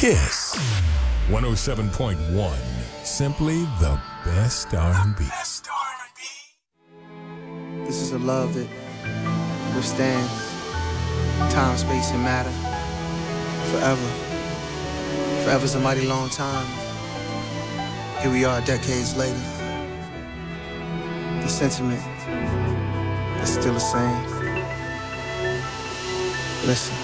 Kiss 107.1. Simply the best R&B. This is a love that withstands time, space, and matter forever. Forever's a mighty long time. Here we are decades later. The sentiment is still the same. Listen.